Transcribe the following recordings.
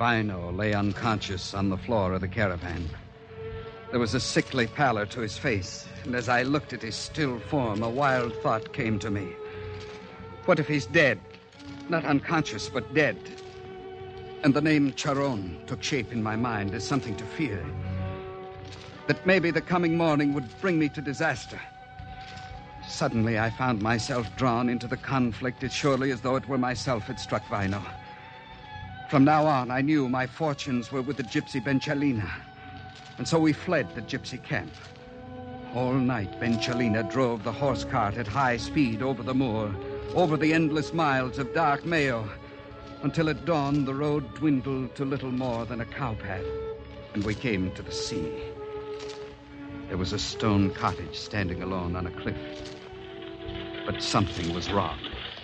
Bino lay unconscious on the floor of the caravan. There was a sickly pallor to his face, and as I looked at his still form, a wild thought came to me. What if he's dead? Not unconscious, but dead. And the name Charon took shape in my mind as something to fear. That maybe the coming morning would bring me to disaster. Suddenly, I found myself drawn into the conflict as surely as though it were myself had struck Vino. From now on, I knew my fortunes were with the gypsy Benchalina. And so we fled the gypsy camp. All night, Benchalina drove the horse cart at high speed over the moor, over the endless miles of dark Mayo, until at dawn the road dwindled to little more than a cowpath, and we came to the sea. There was a stone cottage standing alone on a cliff. But something was wrong.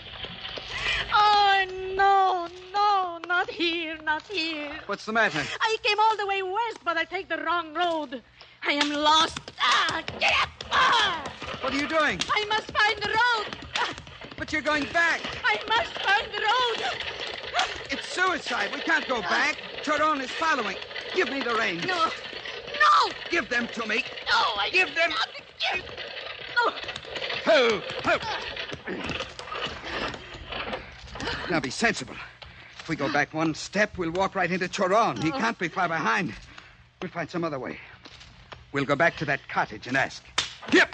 Oh, no, not here, not here. What's the matter? I came all the way west, but I take the wrong road. I am lost. Get up! What are you doing? I must find the road. But you're going back. I must find the road. It's suicide. We can't go back. Charon is following. Give me the reins. No. Give them to me. No, I Give them. No. Ho! Now be sensible. If we go back one step, we'll walk right into Charon. He can't be far behind. We'll find some other way. We'll go back to that cottage and ask. Yep.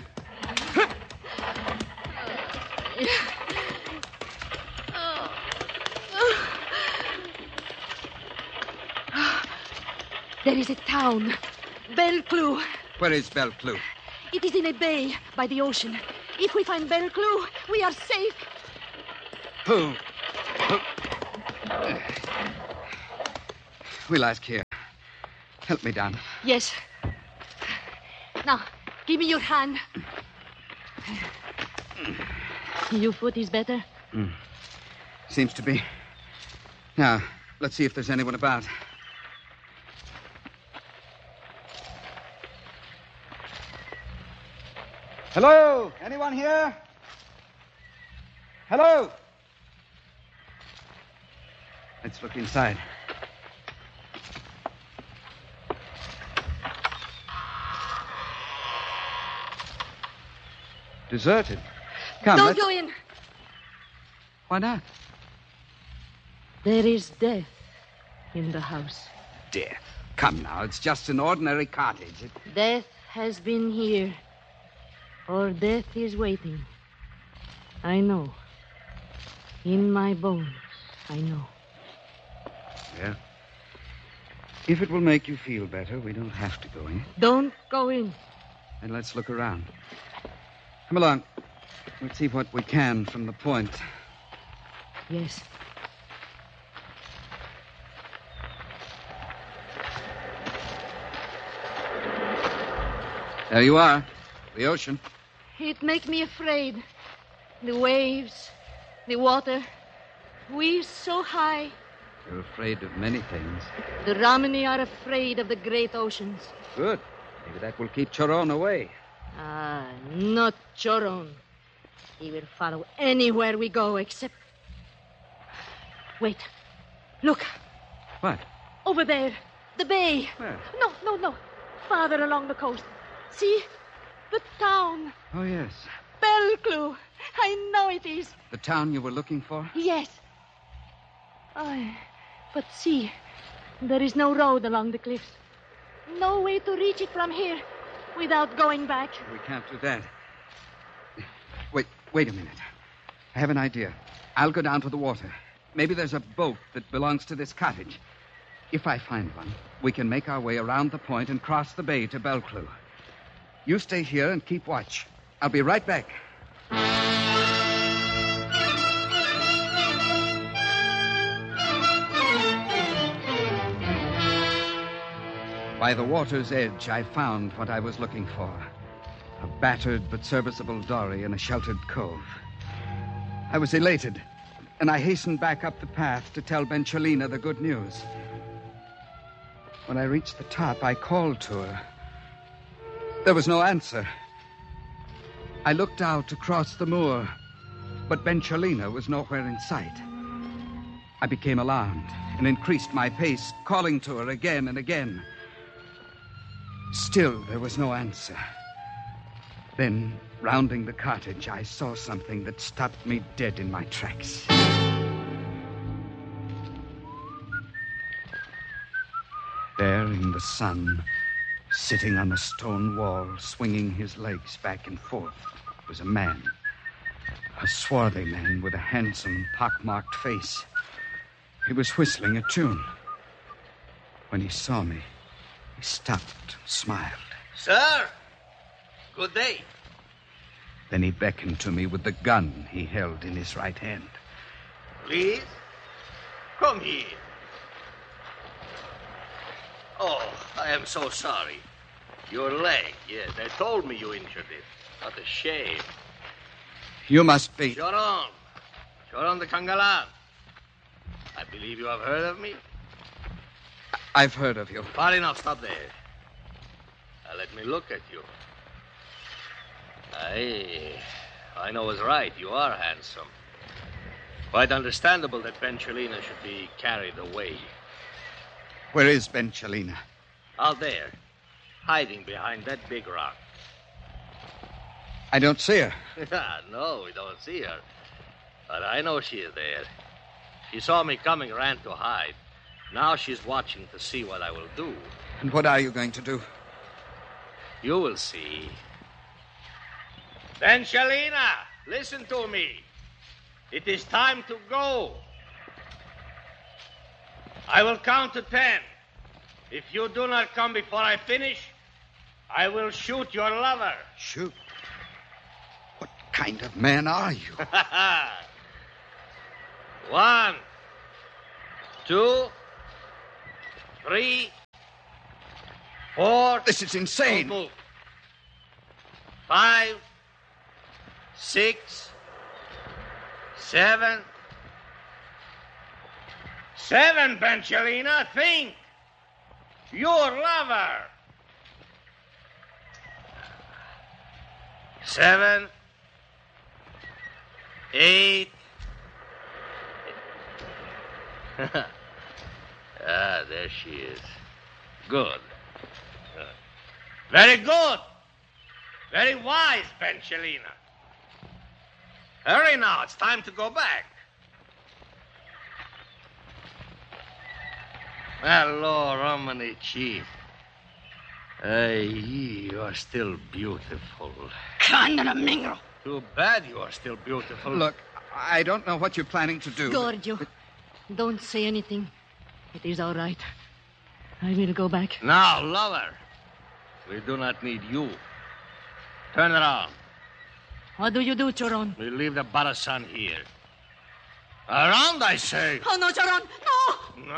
There is a town. Belclou. Where is Belclou? It is in a bay by the ocean. If we find Belclou, we are safe. Who? We'll ask here. Help me down. Yes. Now, give me your hand. Your foot is better? Seems to be. Now, let's see if there's anyone about. Hello? Anyone here? Hello? Let's look inside. Deserted. Come, Don't go in. Why not? There is death in the house. Death. Come now, it's just an ordinary cottage. Death has been here. Or death is waiting. I know. In my bones, I know. Well, if it will make you feel better, we don't have to go in. Don't go in. And let's look around. Come along. Let's see what we can from the point. Yes. There you are. The ocean. It makes me afraid. The waves, the water. We're so high. You're afraid of many things. The Romani are afraid of the great oceans. Good. Maybe that will keep Charon away. Ah, not Choron. He will follow anywhere we go except... Wait. Look. What? Over there. The bay. Where? No. Farther along the coast. See? The town. Oh, yes. Belclou. I know it is. The town you were looking for? Yes. But see, there is no road along the cliffs. No way to reach it from here without going back. We can't do that. Wait a minute. I have an idea. I'll go down to the water. Maybe there's a boat that belongs to this cottage. If I find one, we can make our way around the point and cross the bay to Belclou. You stay here and keep watch. I'll be right back. By the water's edge, I found what I was looking for. A battered but serviceable dory in a sheltered cove. I was elated, and I hastened back up the path to tell Benchalina the good news. When I reached the top, I called to her. There was no answer. I looked out across the moor, but Benchalina was nowhere in sight. I became alarmed and increased my pace, calling to her again and again. Still, there was no answer. Then, rounding the cottage, I saw something that stopped me dead in my tracks. There in the sun, sitting on a stone wall, swinging his legs back and forth, was a man. A swarthy man with a handsome, pockmarked face. He was whistling a tune. When he saw me, he stopped, smiled. Sir, good day. Then he beckoned to me with the gun he held in his right hand. Please, come here. Oh, I am so sorry. Your leg, yes, they told me you injured it. What a shame. You must be... Choron the Kangalan. I believe you have heard of me. I've heard of you. Far enough, stop there. Now let me look at you. I know it's right. You are handsome. Quite understandable that Benchalina should be carried away. Where is Benchalina? Out there, hiding behind that big rock. I don't see her. No, we don't see her. But I know she is there. She saw me coming, ran to hide. Now she's watching to see what I will do. And what are you going to do? You will see. Benchalina, listen to me. It is time to go. I will count to 10. If you do not come before I finish, I will shoot your lover. Shoot? What kind of man are you? 1, 2, 3, 4. This is insane. Don't move. 5, 6, 7. 7, Benchalina, think. Your lover. 7, 8. There she is. Good. Very good. Very wise, Benchalina. Hurry now. It's time to go back. Hello, Romani Chief. You are still beautiful. Mingo. Too bad you are still beautiful. Look, I don't know what you're planning to do. Giorgio, don't say anything. It is all right. I will go back. Now, lover, we do not need you. Turn around. What do you do, Choron? We leave the Barasan here. Around, I say. Oh, no, Choron! No!